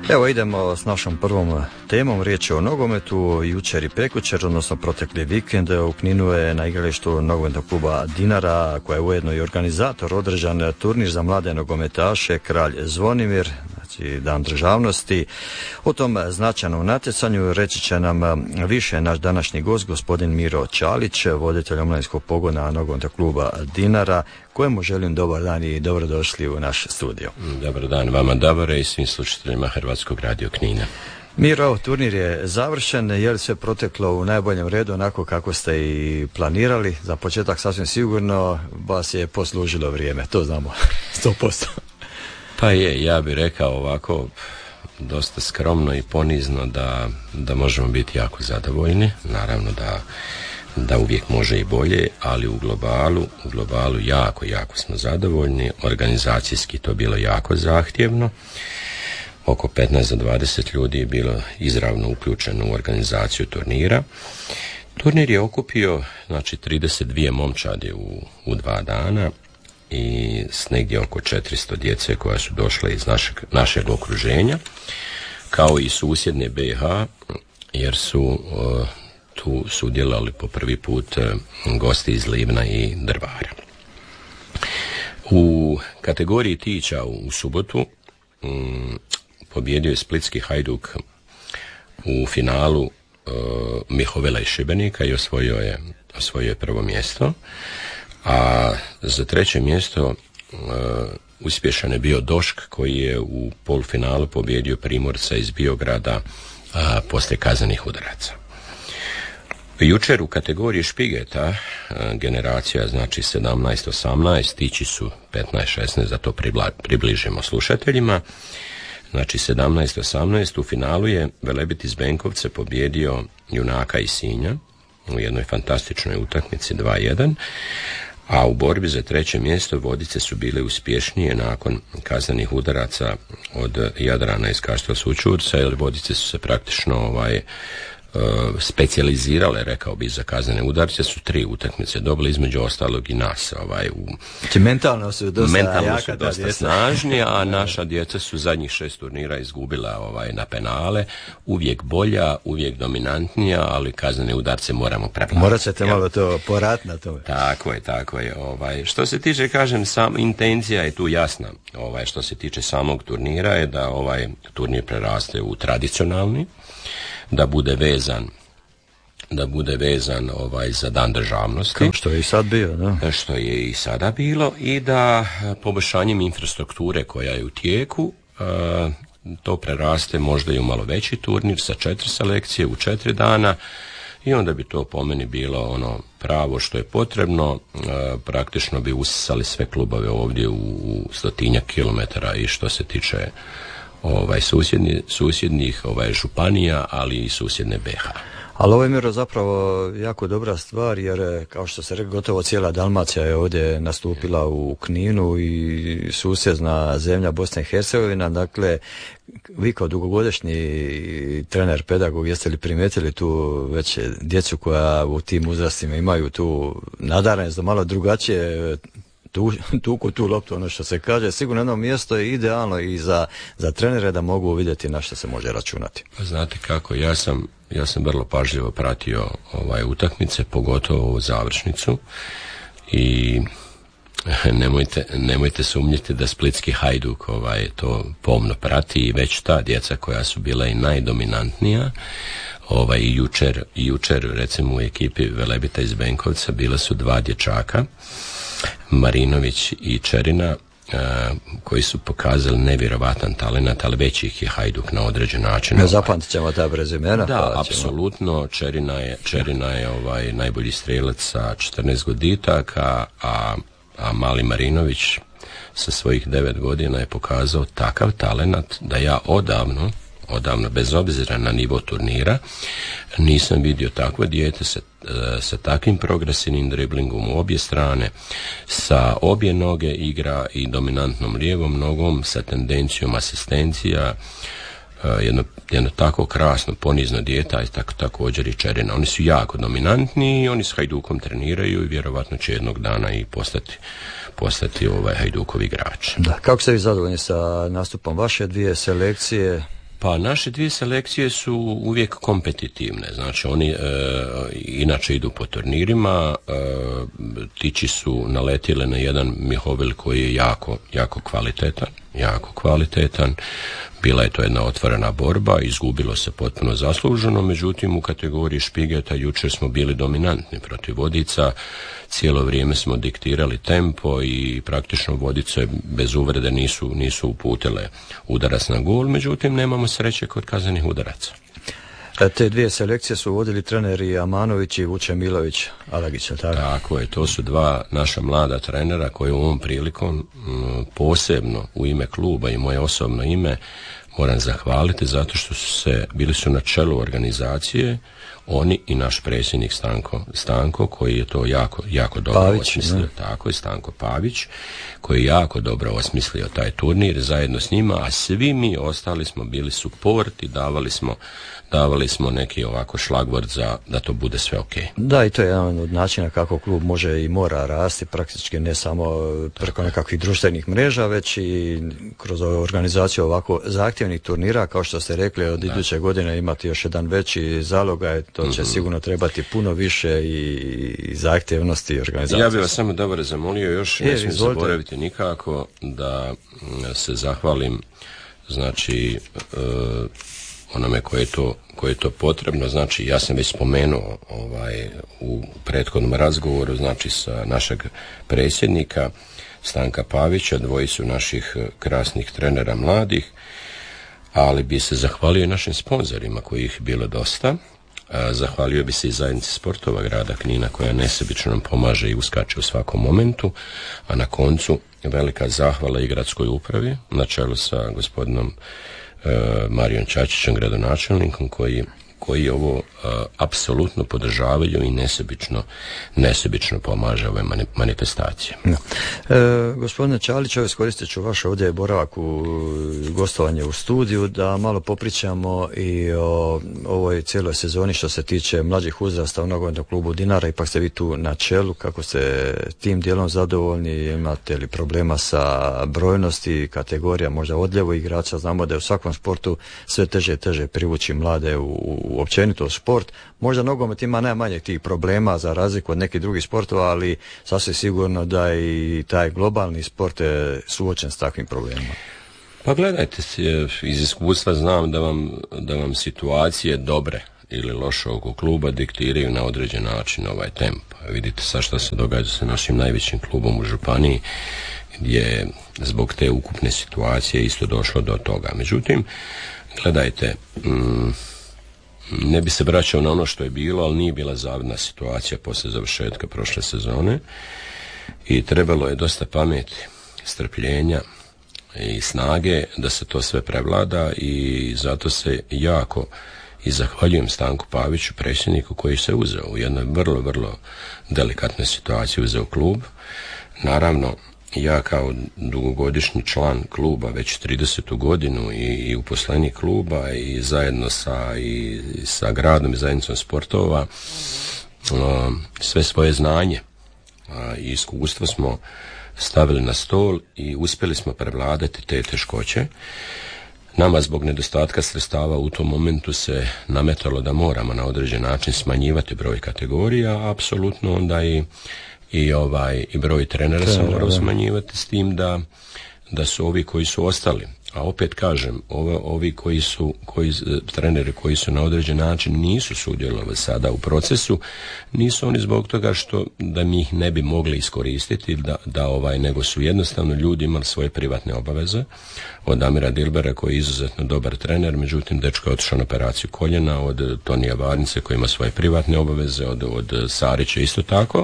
Evo idemo s našom prvom temom, riječ je o nogometu. Jučer i prekjučer, odnosno protekli vikend, u Kninu je na igralištu nogometnog kluba Dinara, koja je ujedno i organizator, održan turnir za mlade nogometaše Kralj Zvonimir, znači Dan državnosti. O tom značajnom natjecanju reći će nam više naš današnji gost, gospodin Miro Čalić, voditelj omladinskog pogona nogometnog kluba Dinara, kojemu želim dobar dan i dobrodošli u naš studio. Dobar dan vama, Davore, i svim slušateljima Hrvatskog radio Knina. Miro, turnir je završen, je li sve proteklo u najboljem redu, onako kako ste i planirali? Za početak sasvim sigurno vas je poslužilo vrijeme, to znamo 100%. Pa je, ja bih rekao ovako, dosta skromno i ponizno da možemo biti jako zadovoljni. Naravno da uvijek može i bolje, ali u globalu jako smo zadovoljni. Organizacijski to bilo jako zahtjevno. Oko 15 do 20 ljudi je bilo izravno uključeno u organizaciju turnira. Turnir je okupio 32 momčadi u 2 dana i s negdje oko 400 djece koja su došle iz našeg okruženja, kao i susjedne BiH, jer su tu sudjelovali po prvi put gosti iz Livna i Drvara. U kategoriji tića u subotu pobjedio je splitski Hajduk u finalu Mihovela iz Šibenika i osvojio je prvo mjesto, a za treće mjesto uspješan je bio Došk, koji je u polufinalu pobjedio Primorca iz Biograda poslije kaznenih udaraca. Jučer u kategoriji špigeta generacija, znači 17-18, tići su 15-16, da to približimo slušateljima. Znači 17-18 u finalu je Velebit iz Benkovce pobjedio Junaka iz Sinja u jednoj fantastičnoj utakmici 2-1, a u borbi za treće mjesto Vodice su bile uspješnije nakon kaznenih udaraca od Jadrana iz Kaštela Sućurca, jer Vodice su se praktično specijalizirale, rekao bi, za kaznene udarce, su 3 utakmice dobili, između ostalog i nas. Mentalno su dosta snažni, a naša djeca su zadnjih 6 turnira izgubila na penale, uvijek bolja, uvijek dominantnija, ali kaznene udarce moramo preplatiti. Morat ćete malo to poraditi na tome. Tako je. Što se tiče, kažem, intencija je tu jasna. Što se tiče samog turnira je da turnir preraste u tradicionalni, da bude vezan za Dan državnosti. Kao što je i sad bio, da? Što je i sada bilo, i da poboljšanjem infrastrukture koja je u tijeku to preraste možda i u malo veći turnir sa 4 selekcije u 4 dana, i onda bi to po meni bilo pravo što je potrebno. Praktično bi usisali sve klubove ovdje u 100-tinjak kilometara i što se tiče susjednih županija, ali i susjedne BiH. Ali ovo je, Miro, zapravo jako dobra stvar, jer kao što se rekao, gotovo cijela Dalmacija je ovdje nastupila u Kninu i susjedna zemlja Bosna i Hercegovina. Dakle, vi kao dugogodišnji trener, pedagog, jeste li primijetili tu već djecu koja u tim uzrastima imaju tu nadarenost da malo drugačije tuku tu loptu, ono što se kaže? Sigurno jedno mjesto je idealno i za trenere da mogu vidjeti na što se može računati. Znate kako, ja sam vrlo pažljivo pratio utakmice, pogotovo ovu završnicu, i nemojte sumnjati da splitski Hajduk to pomno prati, i već ta djeca koja su bila i najdominantnija, jučer recimo u ekipi Velebita iz Benkovca bila su 2 dječaka, Marinović i Čerina, koji su pokazali nevjerovatan talent, ali već ih je Hajduk na određen način. Ne zapamtit ćemo ta prezimena. Da, apsolutno. Čerina je najbolji strelac sa 14 goditaka, a mali Marinović sa svojih 9 godina je pokazao takav talent da ja odavno, bez obzira na nivo turnira, nisam vidio takvo dijete sa takvim progresivnim driblingom u obje strane, sa obje noge igra i dominantnom lijevom nogom, sa tendencijom asistencija, jedno tako krasno, ponizno dijete, i također i Čerina. Oni su jako dominantni i oni s Hajdukom treniraju i vjerovatno će jednog dana i postati Hajdukov igrač. Da, kako ste vi zadovoljni sa nastupom vaše 2 selekcije? Pa naše dvije selekcije su uvijek kompetitivne, znači oni inače idu po turnirima, tiči su naletile na jedan Mihovil koji je jako kvalitetan, bila je to jedna otvorena borba, izgubilo se potpuno zasluženo, međutim u kategoriji špigeta jučer smo bili dominantni protiv Vodica, cijelo vrijeme smo diktirali tempo i praktično Vodice bez uvrede nisu uputile udarac na gol, međutim nemamo sreće kod kaznenih udaraca. Te dvije selekcije su vodili treneri Amanović i Vučemilović Alagić, tako? Tako je, to su dva naša mlada trenera koji ovom prilikom posebno u ime kluba i moje osobno ime moram zahvaliti zato što bili su na čelu organizacije, oni i naš predsjednik Stanko koji je to jako dobro osmislio, tako je, Stanko Pavić, koji je jako dobro osmislio taj turnir zajedno s njima, a svi mi ostali smo bili support i davali smo neki ovako šlagvort da to bude sve ok. Da, i to je jedan od načina kako klub može i mora rasti, praktički ne samo preko nekakvih društvenih mreža, već i kroz organizaciju ovako zahtjevnih turnira, kao što ste rekli, od iduće godine imati još jedan veći zalogaj, to će sigurno trebati puno više i zahtjevnosti i organizacije. Ja bih vas samo dobro zamolio još, ne smijem zaboraviti nikako da se zahvalim, znači onome koje je to potrebno, znači ja sam već spomenuo u prethodnom razgovoru, znači sa našeg predsjednika Stanka Pavića, dvojicu naših krasnih trenera mladih, ali bi se zahvalio i našim sponzorima kojih bilo dosta. Zahvalio bi se i zajednici sportova grada Knina koja nesebično nam pomaže i uskače u svakom momentu, a na koncu velika zahvala i gradskoj upravi na čelu sa gospodinom Marijom Čačićem, gradonačelnikom, koji ovo apsolutno podržavaju i nesebično pomaže ove manifestacije. Gospodine Čalić, iskoristit ću vaš ovdje boravak u gostovanje u studiju da malo popričamo i o ovoj cijeloj sezoni što se tiče mlađih uzrasta u nogometnom klubu Dinara. Ipak ste vi tu na čelu, kako ste tim dijelom zadovoljni, imate li problema sa brojnosti kategorija, možda odljevu igrača? Znamo da je u svakom sportu sve teže i teže privući mlade u općenito sport. Možda nogomet ima najmanje tih problema za razliku od nekih drugih sportova, ali sasvim sigurno da i taj globalni sport je suočen s takvim problemima. Pa gledajte, iz iskustva znam da vam situacije dobre ili loše oko kluba diktiraju na određen način ovaj temp. Vidite sad što se događa sa našim najvećim klubom u županiji, gdje je zbog te ukupne situacije isto došlo do toga. Međutim, gledajte, ne bi se vraćao na ono što je bilo, ali nije bila zavidna situacija poslije završetka prošle sezone i trebalo je dosta pameti, strpljenja i snage da se to sve prevlada i zato se jako i zahvaljujem Stanku Paviću, predsjedniku, koji se uzeo u jednoj vrlo delikatnoj situaciji, uzeo klub. Naravno, ja kao dugogodišnji član kluba, već 30. godinu i uposlenik kluba i zajedno sa gradom i zajednicom sportova, sve svoje znanje i iskustvo smo stavili na stol i uspjeli smo prevladati te teškoće. Nama zbog nedostatka sredstava u tom momentu se nametalo da moramo na određen način smanjivati broj kategorija, a apsolutno onda i broj trenera se morao smanjivati, s tim da su ovi koji su ostali, a opet kažem, ovi treneri koji su na određen način nisu sudjelovali sada u procesu, nisu oni zbog toga da mi ih ne bi mogli iskoristiti, nego su jednostavno ljudi imali svoje privatne obaveze. Od Damira Dilbera koji je izuzetno dobar trener, međutim dečko je otišao na operaciju koljena, od Tonija Varnice koji ima svoje privatne obaveze, od Sarića isto tako.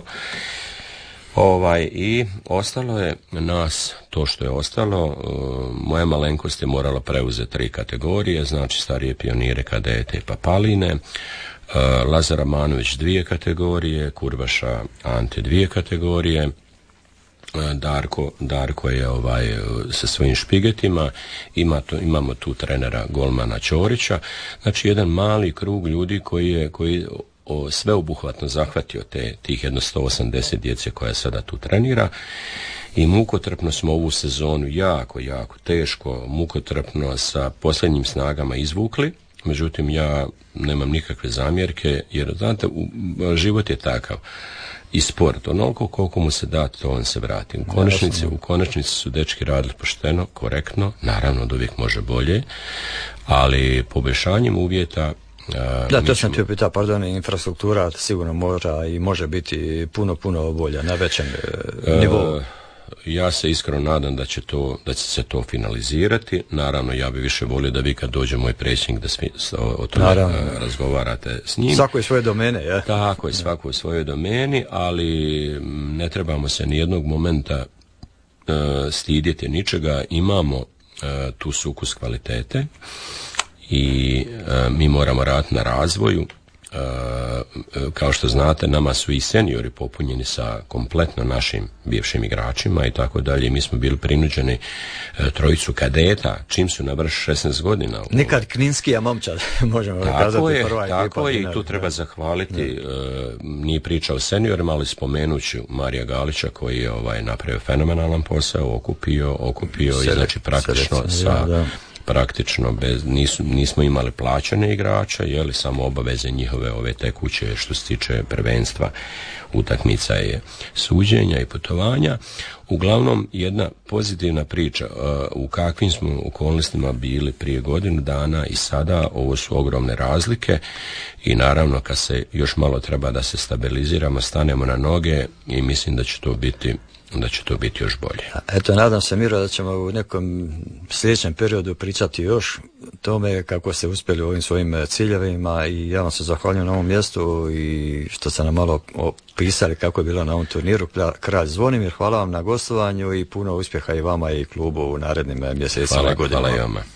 I ostalo je nas to što je ostalo. Moja malenkost je morala preuzeti 3 kategorije, znači starije pionire, kadete i papaline, Lazar Amanović 2 kategorije, Kurvaša Ante 2 kategorije, Darko je sa svojim špigetima, imamo tu trenera golmana Ćorića, znači jedan mali krug ljudi koji sveobuhvatno zahvatio tih jedno 180 djece koja sada tu trenira i mukotrpno smo ovu sezonu jako teško, mukotrpno sa posljednjim snagama izvukli. Međutim, ja nemam nikakve zamjerke, jer znate, život je takav i sport, onoliko koliko mu se da, to on se vrati. U konačnici su dečki radili pošteno, korektno, naravno da uvijek može bolje, ali poboljšanjem uvjeta to sam ti pitao, infrastruktura sigurno mora i može biti puno bolja na većem nivou. Ja se iskreno nadam da će se to finalizirati. Naravno, ja bi više volio da vi kad dođe moj predsjednik da o tome razgovarate s njim. Svako je svoje domene, ja? Tako je, svako je svojoj domeni, ali ne trebamo se ni jednog momenta stidjeti ničega. Imamo tu sukus kvalitete i mi moramo raditi na razvoju. Kao što znate, nama su i seniori popunjeni sa kompletno našim bivšim igračima i tako dalje. Mi smo bili prinuđeni trojicu kadeta čim su navršili 16 godina. Nikad kninskija momčad, možemo kazati. Tako je, i tu treba zahvaliti. Nije priča o seniorima, ali spomenut ću Marija Galića koji je napravio fenomenalan posao, okupio i znači praktično nismo imali plaćene igrača, samo obaveze njihove ove tekuće što se tiče prvenstva, utakmica je suđenja i putovanja. Uglavnom jedna pozitivna priča u kakvim smo okolnostima bili prije godinu dana i sada, ovo su ogromne razlike i naravno kad se još malo treba da se stabiliziramo, stanemo na noge i mislim da će to biti još bolje. Eto, nadam se, Miro, da ćemo u nekom sljedećem periodu pričati još tome kako ste uspjeli u ovim svojim ciljevima i ja vam se zahvaljujem na ovom mjestu i što ste nam malo opisali kako je bilo na ovom turniru Kralj Zvonimir. Hvala vam na gostovanju i puno uspjeha i vama i klubu u narednim mjesecima i godinama. Hvala i vama.